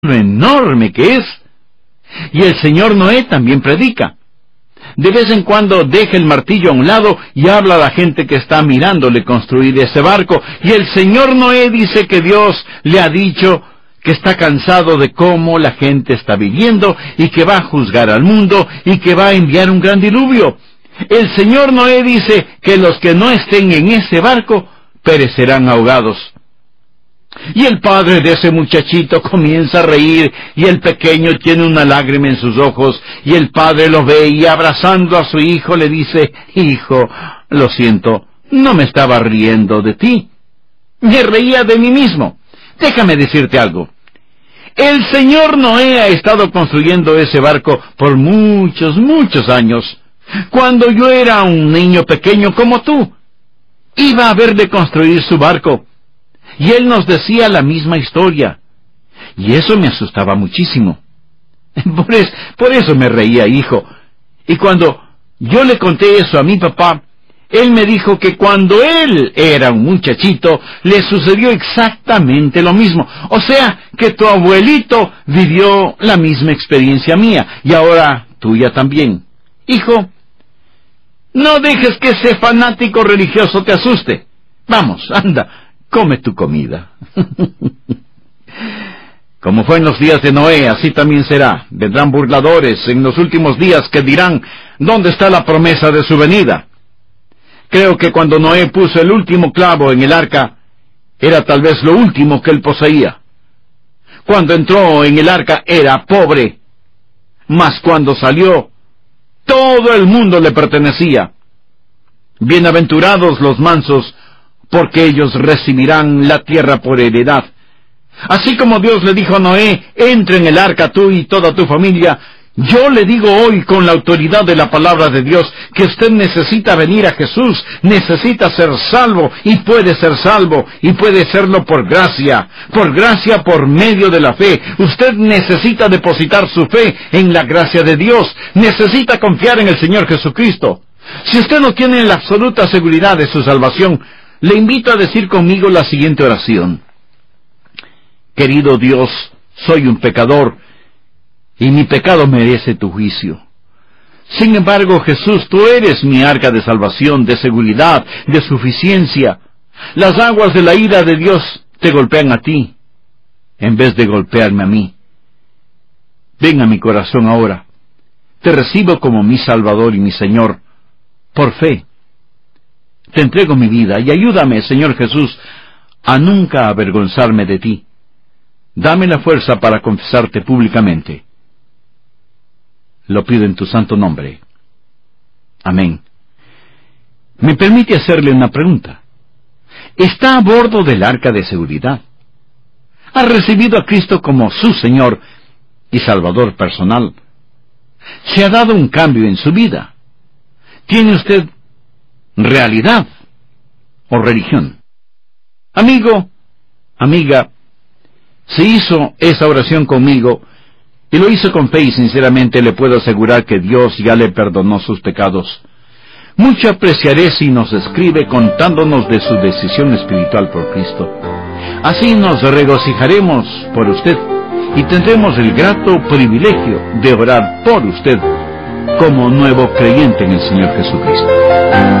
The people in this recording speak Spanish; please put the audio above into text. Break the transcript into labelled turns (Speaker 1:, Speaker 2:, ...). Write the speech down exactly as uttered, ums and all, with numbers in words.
Speaker 1: lo enorme que es. Y el señor Noé también predica. De vez en cuando deja el martillo a un lado y habla a la gente que está mirándole construir ese barco. Y el señor Noé dice que Dios le ha dicho que está cansado de cómo la gente está viviendo y que va a juzgar al mundo y que va a enviar un gran diluvio. El señor Noé dice que los que no estén en ese barco perecerán ahogados. Y el padre de ese muchachito comienza a reír, y el pequeño tiene una lágrima en sus ojos, y el padre lo ve y abrazando a su hijo le dice: hijo, lo siento, no me estaba riendo de ti, me reía de mí mismo. Déjame decirte algo. El señor Noé ha estado construyendo ese barco por muchos, muchos años. Cuando yo era un niño pequeño como tú, iba a verle construir su barco. Y él nos decía la misma historia. Y eso me asustaba muchísimo. Por, es, por eso me reía, hijo. Y cuando yo le conté eso a mi papá, él me dijo que cuando él era un muchachito, le sucedió exactamente lo mismo. O sea, que tu abuelito vivió la misma experiencia mía, y ahora tuya también. Hijo, no dejes que ese fanático religioso te asuste. Vamos, anda. Come tu comida. Como fue en los días de Noé, así también será. Vendrán burladores en los últimos días que dirán: ¿dónde está la promesa de su venida? Creo que cuando Noé puso el último clavo en el arca, era tal vez lo último que él poseía. Cuando entró en el arca era pobre, mas cuando salió, todo el mundo le pertenecía. Bienaventurados los mansos, porque ellos recibirán la tierra por heredad. Así como Dios le dijo a Noé: entra en el arca tú y toda tu familia, yo le digo hoy con la autoridad de la palabra de Dios que usted necesita venir a Jesús, necesita ser salvo, y puede ser salvo, y puede serlo por gracia, por gracia por medio de la fe. Usted necesita depositar su fe en la gracia de Dios, necesita confiar en el Señor Jesucristo. Si usted no tiene la absoluta seguridad de su salvación, le invito a decir conmigo la siguiente oración: querido Dios, soy un pecador, y mi pecado merece tu juicio. Sin embargo, Jesús, tú eres mi arca de salvación, de seguridad, de suficiencia. Las aguas de la ira de Dios te golpean a ti, en vez de golpearme a mí. Ven a mi corazón ahora. Te recibo como mi Salvador y mi Señor, por fe. Te entrego mi vida y ayúdame, Señor Jesús, a nunca avergonzarme de ti. Dame la fuerza para confesarte públicamente. Lo pido en tu santo nombre. Amén. ¿Me permite hacerle una pregunta? ¿Está a bordo del arca de seguridad? ¿Ha recibido a Cristo como su Señor y Salvador personal? ¿Se ha dado un cambio en su vida? ¿Tiene usted realidad o religión? Amigo, amiga, si hizo esa oración conmigo y lo hizo con fe y sinceramente, le puedo asegurar que Dios ya le perdonó sus pecados. Mucho apreciaré si nos escribe contándonos de su decisión espiritual por Cristo. Así nos regocijaremos por usted y tendremos el grato privilegio de orar por usted como nuevo creyente en el Señor Jesucristo.